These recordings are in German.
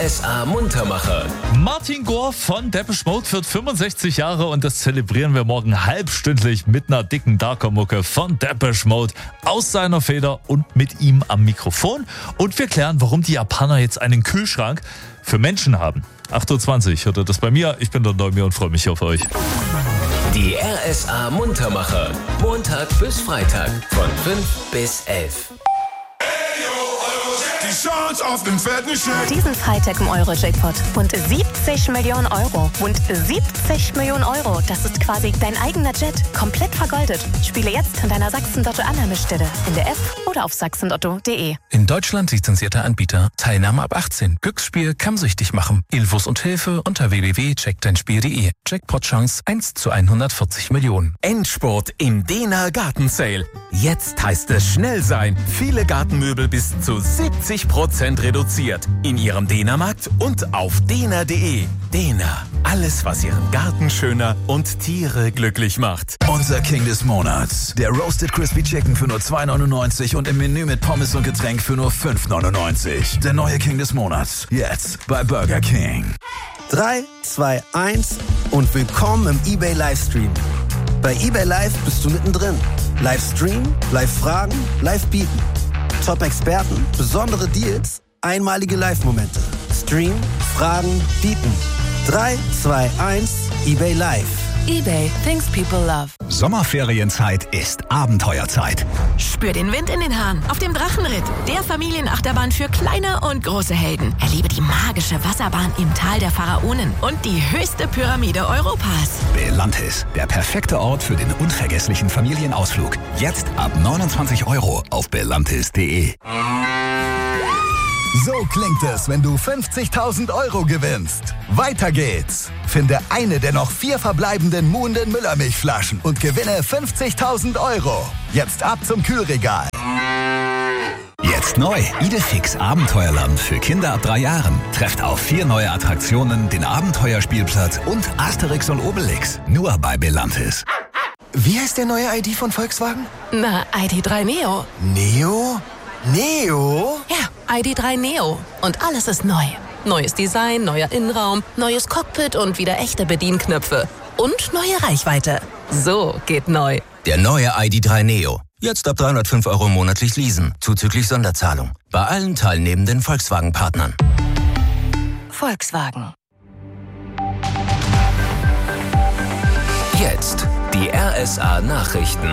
RSA Muntermacher. Martin Gore von Depeche Mode wird 65 Jahre und das zelebrieren wir morgen halbstündlich mit einer dicken Darker-Mucke von Depeche Mode aus seiner Feder und mit ihm am Mikrofon. Und wir klären, warum die Japaner jetzt einen Kühlschrank für Menschen haben. 8.20 Uhr hört ihr das bei mir. Ich bin der Neumir und freue mich auf euch. Die RSA Muntermacher. Montag bis Freitag von 5 bis 11. Die Chance auf den fetten Scheck. Diesen Freitag im Euro-Jackpot. Und 70 Millionen Euro. Und 70 Millionen Euro. Das ist quasi dein eigener Jet. Komplett vergoldet. Spiele jetzt an deiner Sachsen-Lotto-Annahmestelle. In der App oder auf sachsenlotto.de. In Deutschland lizenzierter Anbieter. Teilnahme ab 18. Glücksspiel kann süchtig machen. Infos und Hilfe unter www.checkdeinspiel.de. Jackpot-Chance 1 zu 140 Millionen. Endspurt im Dena Garten Sale. Jetzt heißt es schnell sein. Viele Gartenmöbel bis zu 70% reduziert. In Ihrem Dena-Markt und auf dena.de. Dena. Alles, was Ihren Garten schöner und Tiere glücklich macht. Unser King des Monats. Der Roasted Crispy Chicken für nur 2,99 und im Menü mit Pommes und Getränk für nur 5,99. Der neue King des Monats. Jetzt bei Burger King. 3, 2, 1 und willkommen im eBay Livestream. Bei eBay Live bist du mittendrin. Livestream, Live-Fragen, Live-Bieten. Top-Experten, besondere Deals, einmalige Live-Momente. Stream, Fragen, Bieten. 3, 2, 1, eBay Live. eBay, things people love. Sommerferienzeit ist Abenteuerzeit. Spür den Wind in den Haaren auf dem Drachenritt. Der Familienachterbahn für kleine und große Helden. Erlebe die magische Wasserbahn im Tal der Pharaonen und die höchste Pyramide Europas. Belantis, der perfekte Ort für den unvergesslichen Familienausflug. Jetzt ab 29 € auf belantis.de. So klingt es, wenn du 50.000 € gewinnst. Weiter geht's. Finde eine der noch 4 verbleibenden Muhnden Müllermilchflaschen und gewinne 50.000 €. Jetzt ab zum Kühlregal. Jetzt neu, Idefix Abenteuerland für Kinder ab 3 Jahren. Trefft auf 4 neue Attraktionen, den Abenteuerspielplatz und Asterix und Obelix. Nur bei Belantis. Wie heißt der neue ID von Volkswagen? Na, ID3 Neo. Neo? Neo? Ja, ID3 Neo. Und alles ist neu. Neues Design, neuer Innenraum, neues Cockpit und wieder echte Bedienknöpfe. Und neue Reichweite. So geht neu. Der neue ID3 Neo. Jetzt ab 305 € monatlich leasen, zuzüglich Sonderzahlung. Bei allen teilnehmenden Volkswagen-Partnern. Volkswagen. Jetzt die RSA Nachrichten.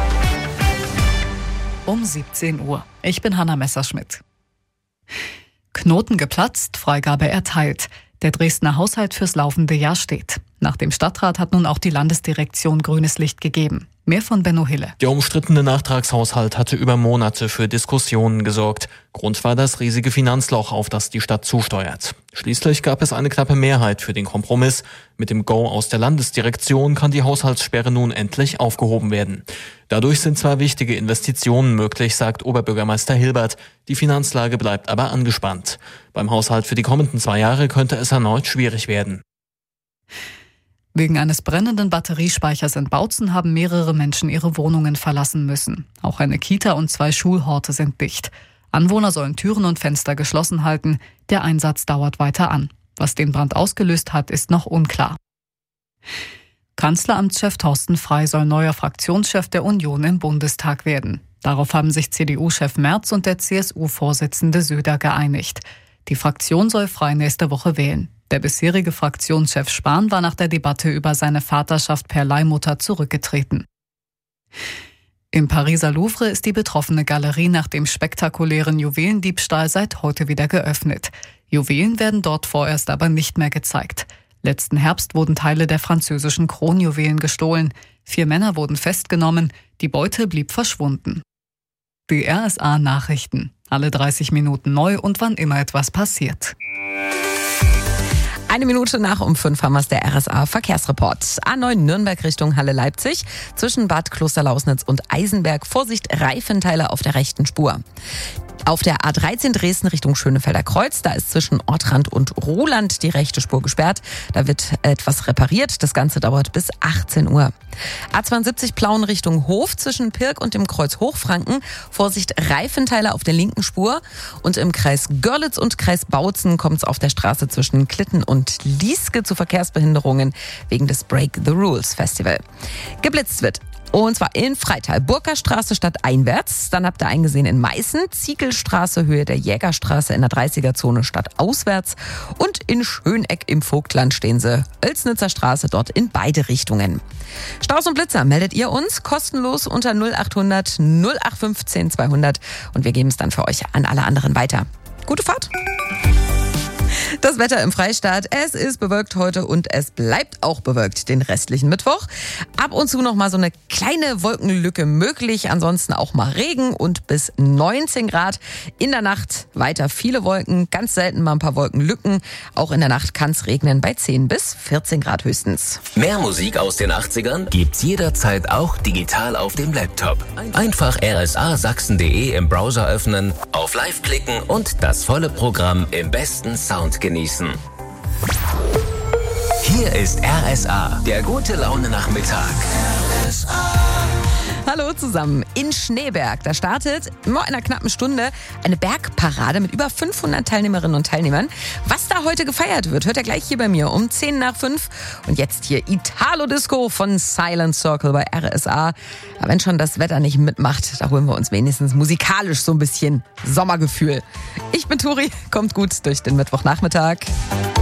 Um 17 Uhr. Ich bin Hanna Messerschmidt. Knoten geplatzt, Freigabe erteilt. Der Dresdner Haushalt fürs laufende Jahr steht. Nach dem Stadtrat hat nun auch die Landesdirektion grünes Licht gegeben. Mehr von Benno Hille. Der umstrittene Nachtragshaushalt hatte über Monate für Diskussionen gesorgt. Grund war das riesige Finanzloch, auf das die Stadt zusteuert. Schließlich gab es eine knappe Mehrheit für den Kompromiss. Mit dem Go aus der Landesdirektion kann die Haushaltssperre nun endlich aufgehoben werden. Dadurch sind zwar wichtige Investitionen möglich, sagt Oberbürgermeister Hilbert. Die Finanzlage bleibt aber angespannt. Beim Haushalt für die kommenden 2 Jahre könnte es erneut schwierig werden. Wegen eines brennenden Batteriespeichers in Bautzen haben mehrere Menschen ihre Wohnungen verlassen müssen. Auch eine Kita und 2 Schulhorte sind dicht. Anwohner sollen Türen und Fenster geschlossen halten. Der Einsatz dauert weiter an. Was den Brand ausgelöst hat, ist noch unklar. Kanzleramtschef Thorsten Frey soll neuer Fraktionschef der Union im Bundestag werden. Darauf haben sich CDU-Chef Merz und der CSU-Vorsitzende Söder geeinigt. Die Fraktion soll Frey nächste Woche wählen. Der bisherige Fraktionschef Spahn war nach der Debatte über seine Vaterschaft per Leihmutter zurückgetreten. Im Pariser Louvre ist die betroffene Galerie nach dem spektakulären Juwelendiebstahl seit heute wieder geöffnet. Juwelen werden dort vorerst aber nicht mehr gezeigt. Letzten Herbst wurden Teile der französischen Kronjuwelen gestohlen. 4 Männer wurden festgenommen. Die Beute blieb verschwunden. Die RSA Nachrichten. Alle 30 Minuten neu und wann immer etwas passiert. Eine Minute nach um 5 haben wir es, der RSA-Verkehrsreport. A9 Nürnberg Richtung Halle-Leipzig. Zwischen Bad Klosterlausnitz und Eisenberg. Vorsicht, Reifenteile auf der rechten Spur. Auf der A13 Dresden Richtung Schönefelder Kreuz, da ist zwischen Ortrand und Roland die rechte Spur gesperrt. Da wird etwas repariert. Das Ganze dauert bis 18 Uhr. A72 Plauen Richtung Hof zwischen Pirk und dem Kreuz Hochfranken. Vorsicht, Reifenteile auf der linken Spur. Und im Kreis Görlitz und Kreis Bautzen kommt es auf der Straße zwischen Klitten und Lieske zu Verkehrsbehinderungen wegen des Break the Rules Festival. Geblitzt wird. Und zwar in Freital, Burgerstraße stadteinwärts. Dann habt ihr eingesehen in Meißen, Ziegelstraße, Höhe der Jägerstraße in der 30er-Zone stadtauswärts. Und in Schöneck im Vogtland stehen sie, Oelsnitzer Straße, dort in beide Richtungen. Staus und Blitzer meldet ihr uns kostenlos unter 0800 0815 200 und wir geben es dann für euch an alle anderen weiter. Gute Fahrt! Das Wetter im Freistaat, es ist bewölkt heute und es bleibt auch bewölkt den restlichen Mittwoch. Ab und zu noch mal so eine kleine Wolkenlücke möglich, ansonsten auch mal Regen und bis 19 Grad. In der Nacht weiter viele Wolken, ganz selten mal ein paar Wolkenlücken. Auch in der Nacht kann es regnen bei 10 bis 14 Grad höchstens. Mehr Musik aus den 80ern gibt's jederzeit auch digital auf dem Laptop. Einfach rsasachsen.de im Browser öffnen, auf Live klicken und das volle Programm im besten Sound genießen. Hier ist RSA, der gute Laune Nachmittag. Hallo zusammen. In Schneeberg, da startet in einer knappen Stunde eine Bergparade mit über 500 Teilnehmerinnen und Teilnehmern. Was da heute gefeiert wird, hört ihr gleich hier bei mir um 10 nach 5. Und jetzt hier Italo Disco von Silent Circle bei RSA. Aber wenn schon das Wetter nicht mitmacht, da holen wir uns wenigstens musikalisch so ein bisschen Sommergefühl. Ich bin Turi, kommt gut durch den Mittwochnachmittag.